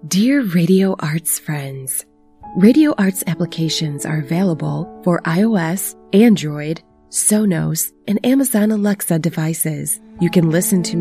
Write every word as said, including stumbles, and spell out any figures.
Dear Radio Arts friends, Radio Arts applications are available for iOS, Android, Sonos, and Amazon Alexa devices. You can listen to